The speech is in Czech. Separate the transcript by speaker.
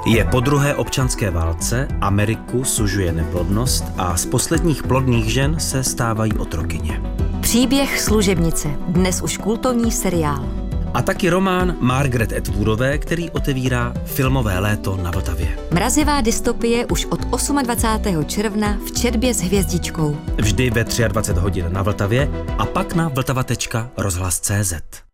Speaker 1: Je po druhé občanské válce, Ameriku sužuje neplodnost a z posledních plodných žen se stávají otrokyně.
Speaker 2: Příběh služebnice, dnes už kultovní seriál.
Speaker 1: A taky román Margaret Atwoodové, který otevírá filmové léto na Vltavě.
Speaker 2: Mrazivá dystopie už od 28. června v četbě s hvězdičkou.
Speaker 1: Vždy ve 23 hodin na Vltavě a pak na vltava.rozhlas.cz.